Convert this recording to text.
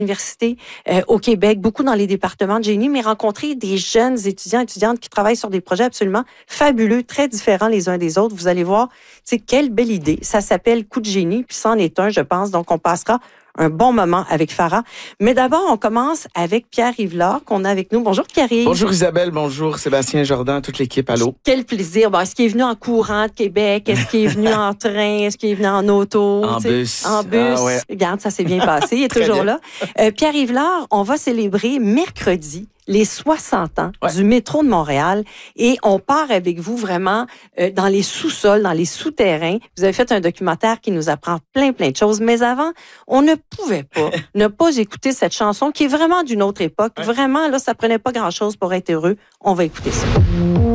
universités au Québec, beaucoup dans les départements de génie, mais rencontrer des jeunes étudiantes qui travaillent sur des projets absolument fabuleux, très différents les uns des autres. Vous allez voir, quelle belle idée. Ça s'appelle Coup de génie, puis c'en est un, je pense. Donc, on passera un bon moment avec Farah. Mais d'abord, on commence avec Pierre-Yves Lard, qu'on a avec nous. Bonjour Pierre-Yves. Bonjour Isabelle, bonjour Sébastien Jordan, toute l'équipe, allô. Quel plaisir. Bon, est-ce qu'il est venu en courant de Québec? Est-ce qu'il est venu en train? Est-ce qu'il est venu en auto? En bus. En bus. Ah ouais. Regarde, ça s'est bien passé. Il est toujours là. Pierre-Yves Lard, on va célébrer mercredi les 60 ans du métro de Montréal et on part avec vous vraiment dans les sous-sols, dans les souterrains. Vous avez fait un documentaire qui nous apprend plein de choses. Mais avant, on ne pouvait pas ne pas écouter cette chanson qui est vraiment d'une autre époque. Vraiment, là, ça prenait pas grand-chose pour être heureux. On va écouter ça.